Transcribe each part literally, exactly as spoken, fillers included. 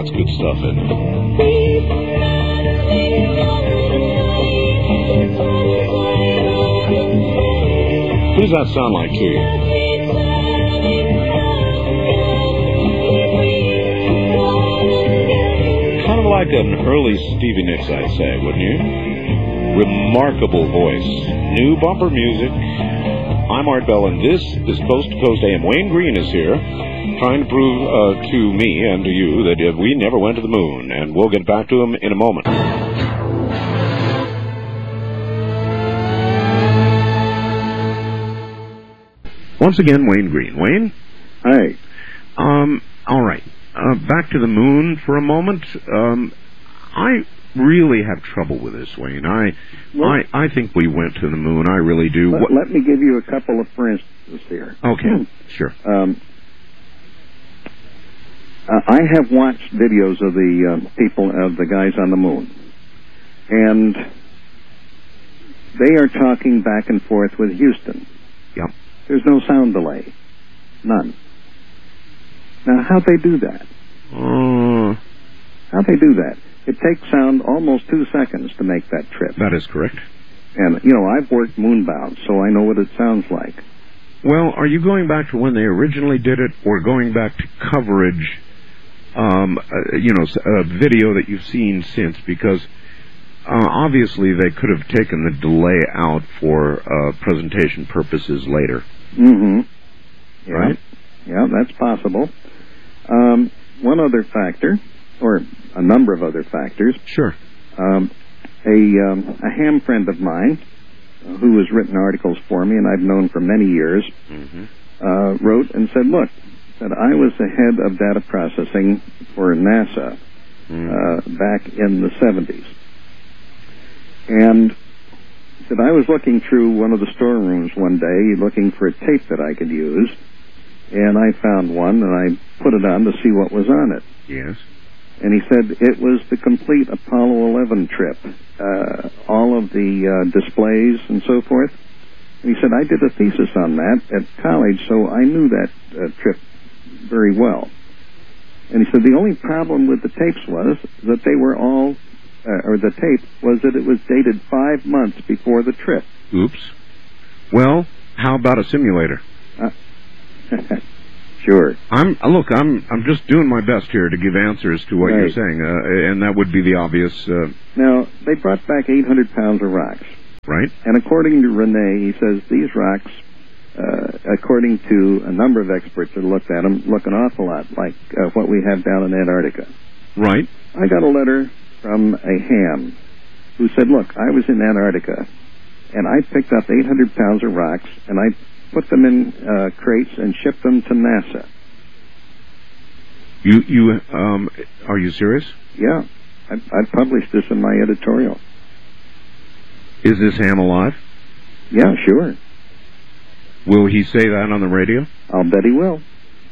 that's good stuff in it. Who does that sound like to you? Kind of like an early Stevie Nicks, I'd say, wouldn't you? Remarkable voice. New bumper music. I'm Art Bell, and this is Coast to Coast A M. Wayne Green is here, trying to prove uh, to me and to you that uh, we never went to the moon, and we'll get back to him in a moment. Once again, Wayne Green. Wayne? Hi. Um, all right. Uh, back to the moon for a moment. Um, I really have trouble with this, Wayne. I, well, I, I think we went to the moon. I really do. Let, let me give you a couple of for instances here. Okay, sure. Um, uh, I have watched videos of the uh, people, of the guys on the moon, and they are talking back and forth with Houston. Yep. There's no sound delay. None. Now, how'd they do that? Uh, how'd they do that? It takes sound almost two seconds to make that trip. That is correct. And, you know, I've worked moonbound, so I know what it sounds like. Well, are you going back to when they originally did it, or going back to coverage, um, uh, you know, a video that you've seen since? Because uh, obviously they could have taken the delay out for uh, presentation purposes later. Mm-hmm. Yeah. Right? Yeah, that's possible. Um, one other factor, or a number of other factors. Sure. Um, a, um, a ham friend of mine, uh, who has written articles for me, and I've known for many years, mm-hmm. uh, wrote and said, look, said I was the head of data processing for NASA mm-hmm. uh, back in the seventies. And said I was looking through one of the storerooms one day, looking for a tape that I could use, and I found one, and I put it on to see what was on it. Yes. And he said it was the complete Apollo eleven trip, uh, all of the uh, displays and so forth. And he said, I did a thesis on that at college, so I knew that uh, trip very well. And he said the only problem with the tapes was that they were all, uh, or the tape was that it was dated five months before the trip. Oops. Well, how about a simulator? Uh, Sure. I'm look. I'm I'm just doing my best here to give answers to what right. you're saying, uh, and that would be the obvious. Uh, now they brought back eight hundred pounds of rocks. Right. And according to Rene, he says these rocks, uh, according to a number of experts that looked at them, look an awful lot like uh, what we have down in Antarctica. Right. I got a letter from a ham who said, "Look, I was in Antarctica, and I picked up eight hundred pounds of rocks, and I put them in uh, crates and shipped them to NASA." You, you, um, are you serious? Yeah, I, I published this in my editorial. Is this ham alive? Yeah, sure. Will he say that on the radio? I'll bet he will.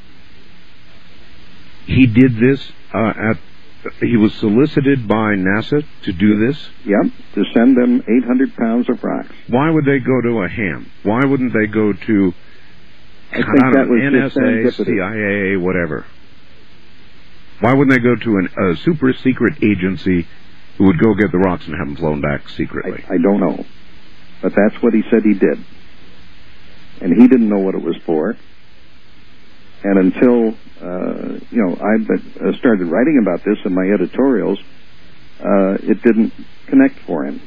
He did this uh, at. He was solicited by NASA to do this? Yep, to send them eight hundred pounds of rocks. Why would they go to a ham? Why wouldn't they go to I think that was N S A, C I A, whatever? Why wouldn't they go to an, a super secret agency who would go get the rocks and have them flown back secretly? I, I don't know. But that's what he said he did. And he didn't know what it was for. And until, uh, you know, I started writing about this in my editorials, uh, it didn't connect for him.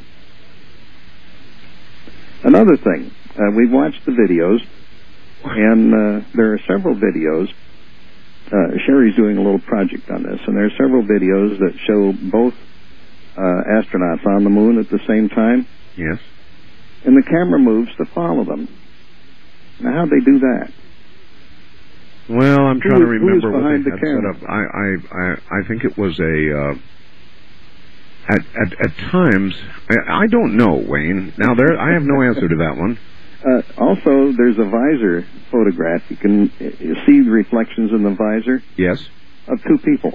Another thing, uh, we watched the videos, and uh, there are several videos. Uh, Sherry's doing a little project on this, and there are several videos that show both uh, astronauts on the moon at the same time. Yes. And the camera moves to follow them. Now, how'd they do that? Well, I'm trying who, to remember who was behind what they the had camera? set up. I, I, I, I think it was a. Uh, at, at at times, I, I don't know, Wayne. Now there, I have no answer to that one. Uh, also, there's a visor photograph. You can uh, see the reflections in the visor. Yes. Of two people.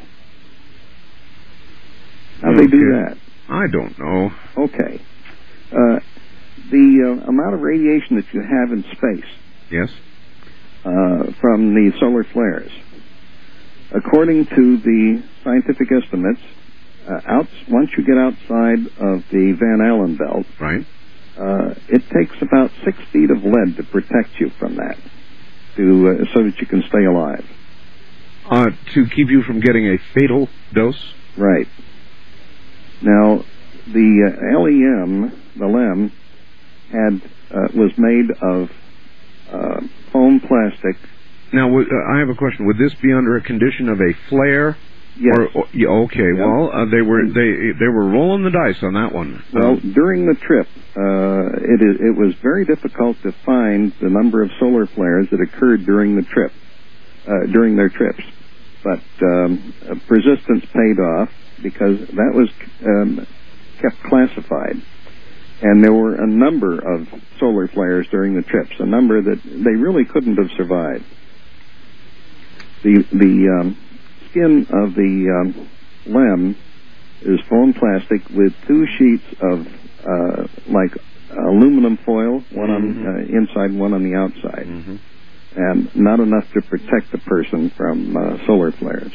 How okay. they do that? I don't know. Okay. Uh, the uh, amount of radiation that you have in space. Yes. Uh, from the solar flares. according to the scientific estimates, uh, out, once you get outside of the Van Allen belt, right, uh, it takes about six feet of lead to protect you from that, to uh, so that you can stay alive. Uh, to keep you from getting a fatal dose? Right. Now, the uh, L E M, the L E M, had uh, was made of uh, foam plastic. Now, w- uh, I have a question. Would this be under a condition of a flare? Yes. Or, or, yeah, okay. Yep. Well, uh, they were they they were rolling the dice on that one. Well, Um, during the trip, uh, it is, it was very difficult to find the number of solar flares that occurred during the trip, uh, during their trips. But um, uh, persistence paid off because that was um, kept classified. And there were a number of solar flares during the trips, a number that they really couldn't have survived. The the um, skin of the um, L E M is foam plastic with two sheets of uh, like aluminum foil, one mm-hmm. on uh, inside, one on the outside, mm-hmm. and not enough to protect the person from uh, solar flares.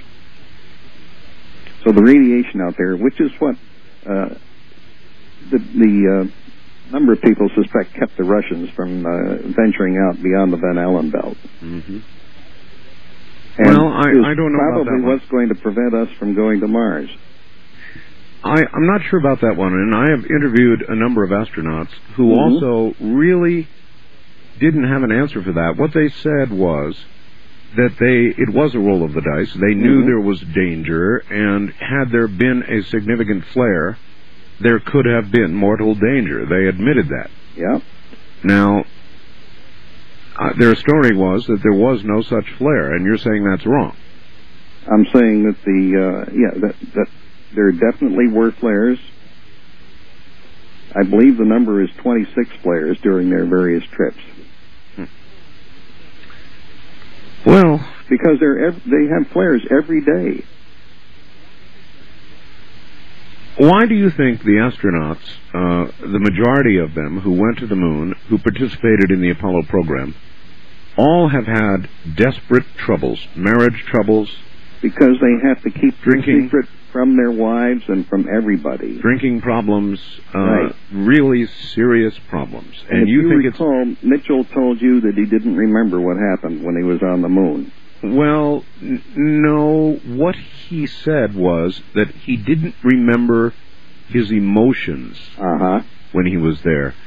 So the radiation out there, which is what uh, the, the uh, number of people suspect kept the Russians from uh, venturing out beyond the Van Allen belt. Mm-hmm. And well, I, I don't know probably about that one. what's going to prevent us from going to Mars. I, I'm not sure about that one, and I have interviewed a number of astronauts who Mm-hmm. also really didn't have an answer for that. What they said was that they it was a roll of the dice. They knew Mm-hmm. there was danger, and had there been a significant flare, there could have been mortal danger. They admitted that. Yeah. Now, uh, their story was that there was no such flare, and you're saying that's wrong. I'm saying that the uh, yeah that that there definitely were flares. I believe the number is twenty-six flares during their various trips. Hmm. Well, because they're ev- they have flares every day. Why do you think the astronauts, uh, the majority of them who went to the moon, who participated in the Apollo program, all have had desperate troubles, marriage troubles? Because they have to keep drinking, secret from their wives and from everybody. Drinking problems, uh, right. really serious problems. And, and if you, you think recall, it's... Mitchell told you that he didn't remember what happened when he was on the moon. Well, n- no, what he said was that he didn't remember his emotions uh-huh. when he was there.